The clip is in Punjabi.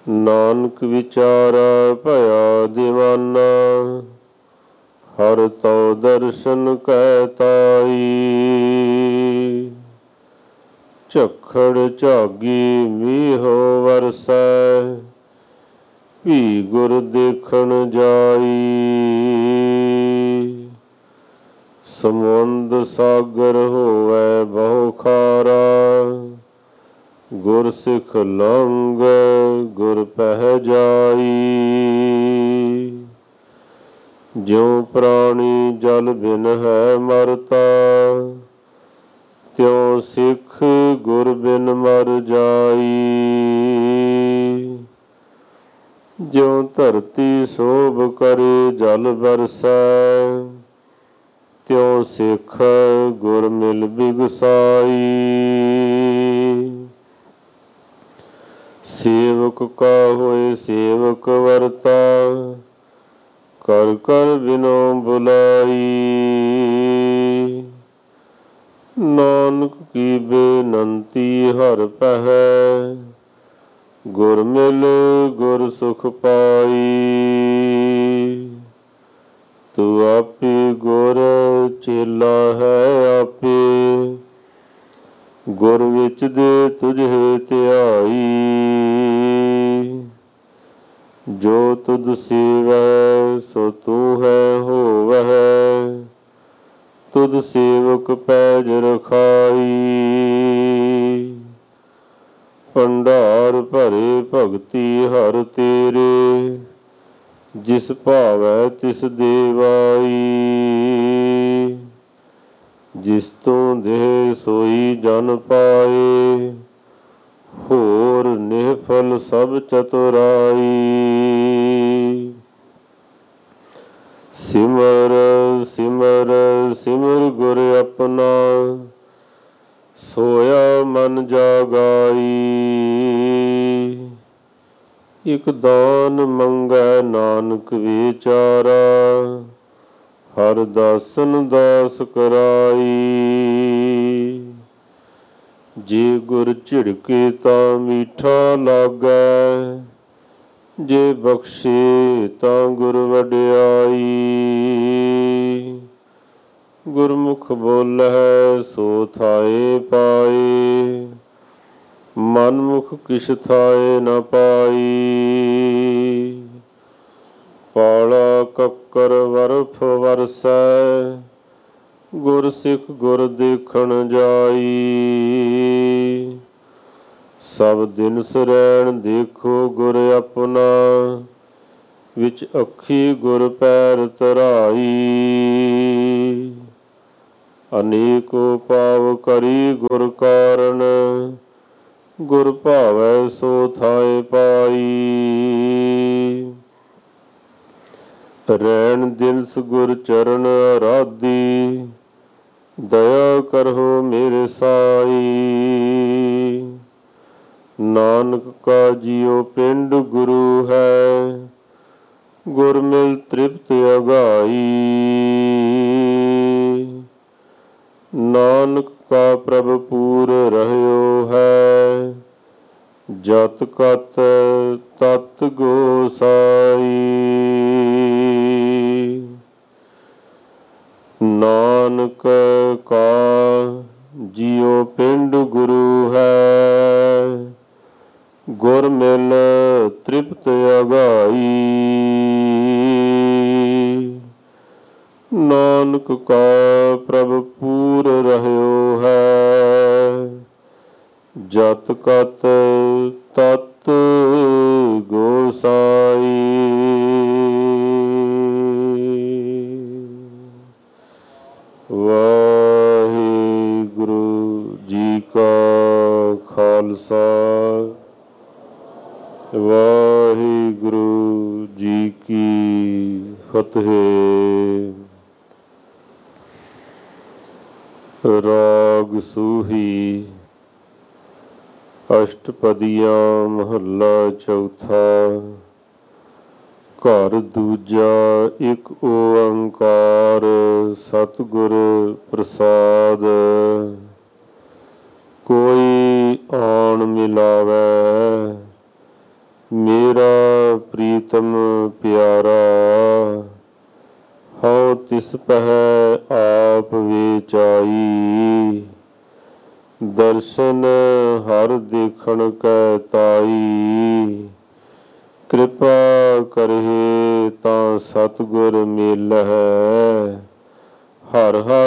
ਨਾਨਕ ਵਿਚਾਰਾ ਭਇਆ ਦੀਵਾਨਾ, ਹਰ ਤਉ ਦਰਸ਼ਨ ਕੈ ਤਾਈ। ਝੱਖੜ ਝਾਗੀ ਮੀਹੋ ਵਰਸੈ, ਭੀ ਗੁਰ ਦੇਖਣ ਜਾਈ। ਸਮੁੰਦ ਸਾਗਰ ਹੋਵੈ ਬਹੁ ਖਾਰਾ, ਗੁਰ ਸਿੱਖ ਲੰਘ ਗੁਰ ਪਹਿ ਜਾਈ। ਜਿਉ ਪ੍ਰਾਣੀ ਜਲ ਬਿਨ ਹੈ ਮਰਤਾ, ਤਿਉ ਸਿੱਖ ਗੁਰ ਬਿਨ ਮਰ ਜਾਈ। ਜਿਉ ਧਰਤੀ ਸੋਭ ਕਰੇ ਜਲ ਬਰਸੈ, ਤਿਉ ਸਿੱਖ ਗੁਰ ਮਿਲ ਬਿਗਸਾਈ। ਸੇਵਕ ਕਾ ਹੋਏ ਸੇਵਕ ਵਰਤਾ, ਕਰ ਕਰ ਬਿਨੋ ਬੁਲਾਈ। ਨਾਨਕ ਕੀ ਬੇਨੰਤੀ ਹਰ ਪਹਿ, ਗੁਰ ਮਿਲ ਗੁਰ ਸੁਖ ਪਾਈ। ਤੂੰ ਆਪੇ ਗੁਰ ਚੇਲਾ ਹੈ ਆਪੇ, ਗੁਰ ਵਿੱਚ ਦੇ ਤੁਝੇ ਧਿਆਈ। ਜੋ ਤੁਧ ਸੇਵੈ ਸੋ ਤੂੰ ਹੈ ਹੋਵੈ, ਤੁਧ ਸੇਵਕ ਪੈਜ ਰਖਾਈ। ਭੰਡਾਰ ਭਰੇ ਭਗਤੀ ਹਰ ਤੇਰੇ, ਜਿਸ ਭਾਵੈ ਤਿਸ ਦੇਵਾਈ। ਜਿਸ ਤੋਂ ਦੇਹ ਸੋਈ ਜਨ ਪਾਏ, ਹੋਰ ਨਿਹਫਲ ਸਭ ਚਤੁਰਾਈ। ਸਿਮਰ ਸਿਮਰ ਸਿਮਰ ਗੁਰ ਆਪਣਾ, ਸੋਇਆ ਮਨ ਜਾਗਾਈ। ਇਕ ਦਾਨ ਮੰਗੈ ਨਾਨਕ ਵਿਚਾਰਾ, ਹਰ ਦਾਸਨ ਦਾਸ ਕਰਾਈ। ਜੇ ਗੁਰ ਝਿੜਕੇ ਤਾਂ ਮੀਠਾ ਲਾਗੈ, ਜੇ ਬਖਸ਼ੇ ਤਾਂ ਗੁਰ ਵਡਿਆਈ। ਗੁਰਮੁਖ ਬੋਲੈ ਸੋ ਥਾਏ ਪਾਏ, ਮਨਮੁਖ ਕਿਛ ਥਾਏ ਨ ਪਾਈ। ਪਾਲਾ ਕੱਕਰ ਵਰਫ ਵਰਸੈ, ਗੁਰ ਸਿੱਖ ਗੁਰ ਦੇਖਣ ਜਾਈ। ਸਭ ਦਿਨ ਸਰੈਣ ਦੇਖੋ ਗੁਰ ਆਪਣਾ, ਵਿੱਚ ਅੱਖੀ ਗੁਰ ਪੈਰ ਧਰਾਈ। ਅਨੇਕੋ ਪਾਵ ਕਰੀ ਗੁਰ ਕਾਰਨ, ਗੁਰ ਭਾਵੈ ਸੋ ਥਾਏ ਪਾਈ। ਰੈਣ ਦਿਨਸ ਗੁਰ ਚਰਨ ਅਰਾਧੀ, ਦਇਆ ਕਰਹੁ ਮੇਰੇ ਸਾਈ। ਨਾਨਕ ਕਾ ਜੀਉ ਪਿੰਡ ਗੁਰੂ ਹੈ, ਗੁਰ ਮਿਲ ਤ੍ਰਿਪਤ ਅਗਾਈ। ਨਾਨਕ ਕਾ ਪ੍ਰਭ ਪੂਰ ਰਹਿਓ ਹੈ, ਜਤ ਕਤ ਤਤ ਗੋਸਾਈ। ਨਾਨਕ ਕਾ ਜੀਉ ਪਿੰਡ ਗੁਰੂ ਹੈ, ਗੁਰ ਮਿਲ ਤ੍ਰਿਪਤ ਅਗਾਈ। ਨਾਨਕ ਕਾ ਪ੍ਰਭ ਪੂਰ ਰਹਿਓ ਹੈ, ਜਤ ਕਤ ਤਤ ਗੋਸਾਈ। ਵਾਹਿਗੁਰੂ ਜੀ ਕਾ ਖਾਲਸਾ, ਵਾਹਿਗੁਰੂ ਜੀ ਕੀ ਫਤਿਹ। ਰਾਗ ਸੂਹੀ ਅਸ਼ਟਪਦੀਆਂ ਮਹੱਲਾ ਚੌਥਾ। ਘਰ ਦੂਜਾ ਇੱਕ ਓੰਕਾਰ ਸਤਿਗੁਰ ਪ੍ਰਸਾਦ। ਕੋਈ ਆਣ ਮਿਲਾਵੈ ਮੇਰਾ ਤਿਸ ਪਹਿ ਆਪ ਵਿਚਾਈ। ਦਰਸ਼ਨ ਹਰ ਦੇਖਣ ਕੈ ਤਾਈ। ਕਿਰਪਾ ਕਰਹਿ ਤਾਂ ਸਤਿਗੁਰ ਮਿਲਹਿ। ਹਰਿ ਹਰਿ